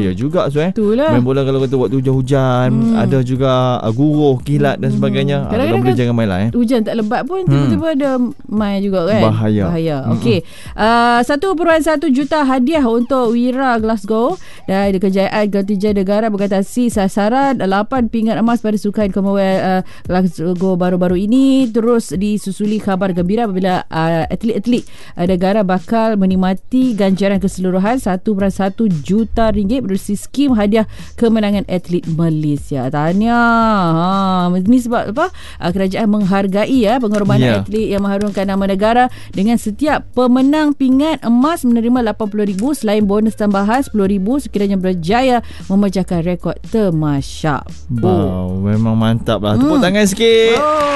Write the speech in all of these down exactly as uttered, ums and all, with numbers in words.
bahaya juga so, eh. Itulah. Main bola kalau kata waktu hujan-hujan, hmm. ada juga uh, guruh, kilat dan sebagainya. Hmm. Kadang-kadang uh, jangan main lah eh. Hujan tak lebat pun tiba-tiba hmm. ada main juga kan. Bahaya. Bahaya. Okey. Uh, satu perpuluhan satu juta hadiah untuk Wira Glasgow dan kejayaan kontijen negara mengatasi sasaran lapan pingat emas pada Sukan Commonwealth uh, Glasgow baru-baru ini. Terus disusuli khabar gembira apabila uh, atlet-atlet uh, negara bakal menikmati ganjaran keseluruhan satu perpuluhan satu juta ringgit menerusi skim hadiah kemenangan atlet Malaysia. Tahniah. Ha, ini sebab apa? Uh, kerajaan menghargai ya pengorbanan yeah. atlet yang mengharumkan nama negara dengan setiap pemenang pingat emas menerima lapan puluh ribu selain bonus tambahan sepuluh ribu sekiranya berjaya memecahkan rekod temasyak. Wow, oh. memang mantap lah. Tepuk hmm. tangan sikit.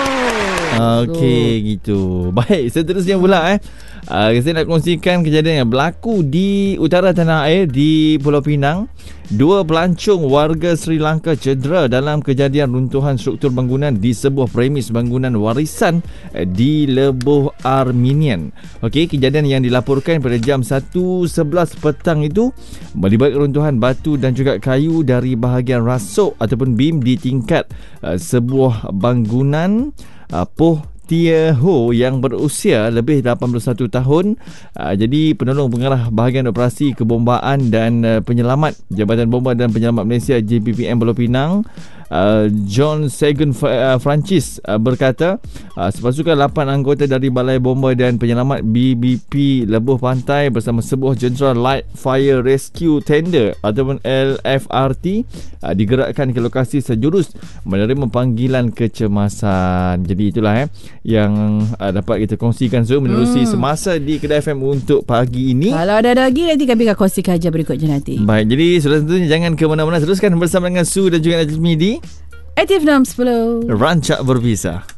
Oh. Okey, so. gitu. Baik, seterusnya pula eh. Uh, saya nak kongsikan kejadian yang berlaku di utara tanah air di Pulau Pinang. Dua pelancong warga Sri Lanka cedera dalam kejadian runtuhan struktur bangunan di sebuah premis bangunan warisan di Lebuh Armenian. Okey, kejadian yang dilaporkan pada jam satu sebelas petang itu melibatkan runtuhan batu dan juga kayu dari bahagian rasuk ataupun bim di tingkat uh, sebuah bangunan uh, Poh Tia Ho yang berusia lebih lapan puluh satu tahun. Uh, jadi penolong pengarah bahagian operasi kebombaan dan uh, penyelamat Jabatan Bomba dan Penyelamat Malaysia J B P M Pulau Pinang, uh, John Sagan uh, Francis uh, berkata uh, sepasukan lapan anggota dari Balai Bomba dan Penyelamat B B P Lebuh Pantai bersama sebuah jentera Light Fire Rescue Tender ataupun L F R T uh, digerakkan ke lokasi sejurus menerima panggilan kecemasan. Jadi itulah eh yang uh, dapat kita kongsikan so, menerusi hmm. semasa di Kedai F M untuk pagi ini. Kalau ada lagi nanti kami akan kongsikan je berikutnya nanti. Baik, jadi sudah tentunya jangan ke mana-mana, teruskan bersama dengan Su dan juga Najmi di Aktif enam sepuluh Rancak Berpisah.